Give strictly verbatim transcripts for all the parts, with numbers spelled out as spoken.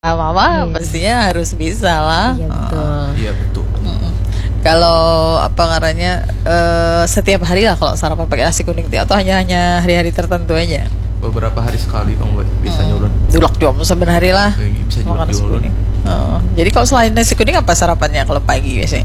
Mama Iya. pastinya harus bisa lah. Iya betul. Oh. Iya betul. Mm-mm. Kalau apa ngarannya eh, setiap hari lah kalau sarapan pakai nasi kuning teh, atau hanya hanya hari-hari tertentu aja? Beberapa hari sekali bang, Boy. Biasanya ulun. Dulak dua sebenarnya hari lah. Kayak bisa Makan juga nasi ulun. kuning. Oh. Jadi kalau selain nasi kuning apa sarapannya kalau pagi biasanya?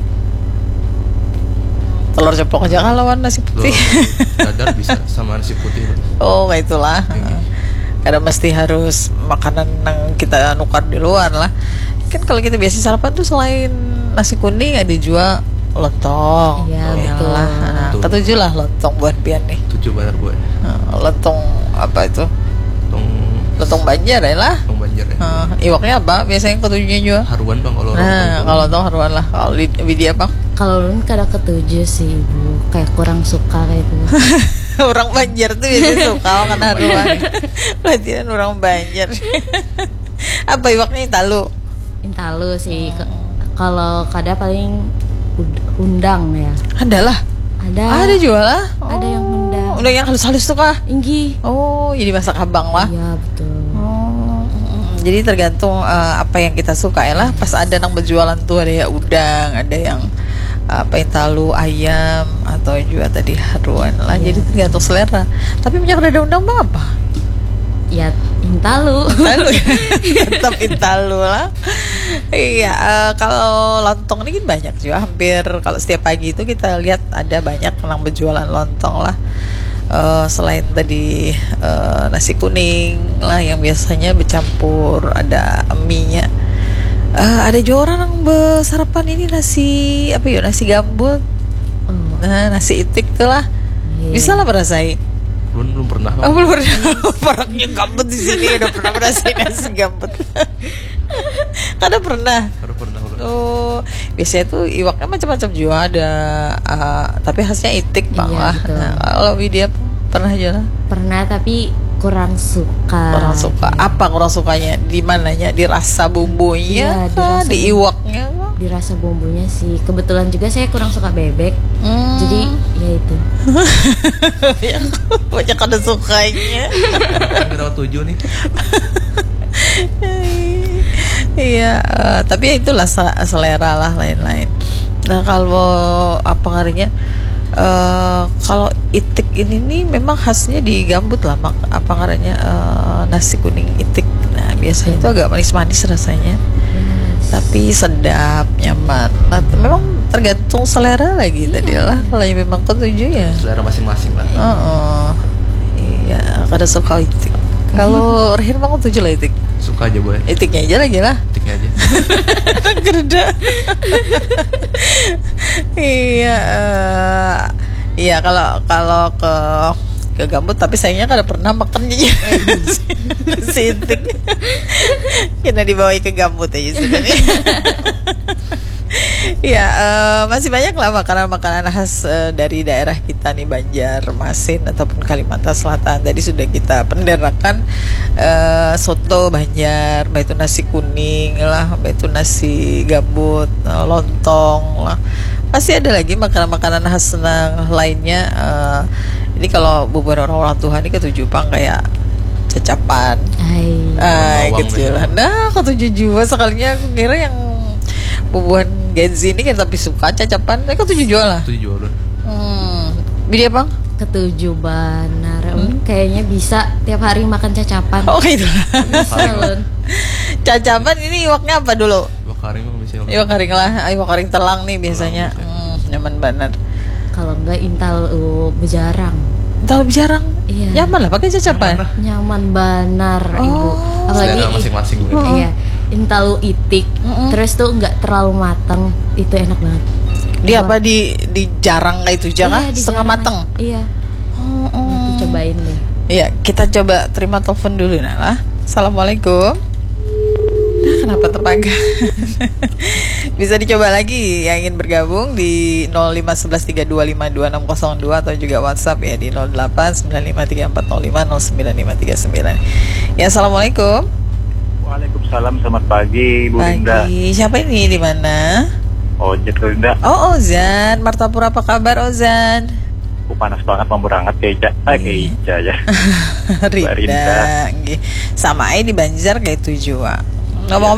Telur ceplok aja kan lawan nasi Telur putih. dadar bisa sama nasi putih. Bang. Oh kayak itulah. Kayak gitu. Karena mesti harus makanan yang kita nukar di luar lah. Kan kalau kita biasa sarapan tuh selain nasi kuning ada juga lontong. Iya, betul. lah. Nah, Betul. ketujuh lah lontong buat pian nih. Tujuh benar Boy. Nah, lontong apa itu? Tong Lontong Banjar ya lah. tong banjar ya. Nah, iwaknya apa? Biasanya ketujuhnya juga. Haruan bang kalau Nah, lontong. kalau lontong haruan lah. Kalau di- Widya bang? Kalau lu kada ketujuh sih ibu, kayak kurang suka kayak itu. Orang Banjar tuh biasanya suka makan haruan. Berarti kan orang Banjar. Apa iwaknya talu? Intalu sih. Ke- Kalau kada paling ud- undang ya. Ada lah. Ada. Ada juga lah. Ada yang undang. Udah yang halus-halus tuh kah? Inggi. Oh, jadi masak abang lah. Iya betul. Oh, mm, jadi tergantung eh, apa yang kita suka ya lah. Pas ada yang berjualan tuh ada ya udang, ada yang apa yang talu ayam atau juga tadi haruan lah. Iya. Jadi tergantung selera. Tapi minyak dada undang bang apa? Ya intalu. Talu ya, tetap intalu lah. Iya, eh, kalau lontong ini kan banyak juga. Hampir kalau setiap pagi itu kita lihat ada banyak yang berjualan lontong lah. Eh, selain tadi eh, nasi kuning lah yang biasanya bercampur ada mie-nya. Eh, ada juga orang yang bersarapan ini nasi apa ya, nasi gambut. Oh, Nah, nasi itik tuh lah. iya. Bisa lah merasai. Belum belum pernah bang. Oh, belum pernah. Orangnya gambut di sini udah pernah merasain nasi gambut. Kada pernah. Baru pernah ulun. Oh, biasanya tuh iwaknya macam-macam juga ada, ah, tapi khasnya itik bang Iya, lah. betul. Nah, kalau Widya pernah aja lah. Pernah tapi kurang suka. Kurang suka. Apa kurang sukanya? Di mananya? Di rasa bumbunya? Iya, di kah? rasa Di bumbu. iwaknya? kah? Dirasa bumbunya sih. Kebetulan juga saya kurang suka bebek. Hmm. Jadi ya itu. banyak ada sukanya. Kan kita tujuh nih. Iya, eh, tapi ya itulah se- selera lah lain-lain. Nah kalau apa ngaruhnya? eh kalau itik ini nih memang khasnya di gambut lah, mak apa ngaruhnya eh, nasi kuning itik. Nah biasanya itu agak manis-manis rasanya, Yes. tapi sedap, nyaman. Nah, memang tergantung selera lagi tadi lah. Kalau yang memang ketujuh ya. Selera masing-masing lah. Oh, iya, kada suka itik. Kalau Rehin bang tujuh lah itik. Suka aja Boy. Itiknya aja lagi lah. Tiknya aja. Kerja. Iya, eh, iya kalau kalau ke ke gambut, tapi sayangnya kada pernah makan nasi itik. Kena dibawa ke gambut aja sebenarnya. Ya, eh, masih banyak lah makanan-makanan khas eh, dari daerah kita nih, Banjarmasin ataupun Kalimantan Selatan. Tadi sudah kita penderakan eh, soto Banjar, baik itu nasi kuning lah, baik itu nasi gambut, eh, lontong lah. Pasti ada lagi makanan-makanan khas yang lainnya. eh, ini kalau beberapa orang Tuhan ini ketujuh pang kayak cacapan. Hai. Ay, Bawang kecil. nih. Nah, ketujuh juga sekalinya aku kira yang bubuhan Gen Z ini kan tapi suka cacapan. Eh, ketujuh juga lah. Tujuh ulun. Hmm. Bidi bang? Ketujuh benar. Hmm, Kayaknya bisa tiap hari makan cacapan. Oh gitu. Salun. Cacapan ini iwaknya apa dulu? Dua kali mah bisa ulun. Iwak kering lah, iwak kering telang nih biasanya. Telang bisa. Hmm, nyaman banget. Kalau enggak intal uh, bejarang. Entah lebih jarang. Iya. Nyaman lah pakai cacapan. Nyaman lah. Nyaman benar Oh. ibu. Apalagi Selera masing-masing Boy. Oh. iya, intalu itik. Mm-mm. Terus tuh nggak terlalu matang. Itu enak banget. Dia apa di di jarang kayak itu jangan Iya, di setengah jarang mateng. aja. Iya. Oh, oh. Nanti cobain deh. Iya, kita coba terima telepon dulu Nala. Assalamualaikum. Nah, kenapa terpagar? Bisa dicoba lagi yang ingin bergabung di nol lima satu satu tiga dua lima dua enam nol dua atau juga WhatsApp ya di nol delapan sembilan lima tiga empat nol lima nol sembilan lima tiga sembilan. Ya, assalamualaikum. Waalaikumsalam, selamat pagi Bu Linda. Pagi. Siapa ini di mana? Ojek Bu Linda. Oh, Ozan. Martapura apa kabar Ozan? Aku panas banget mau berangkat ke Ica. Ah, ke Ica ya. Rida. Rinda. Nggih. Sama aja di Banjar kayak tujuh. Wak. Ngomong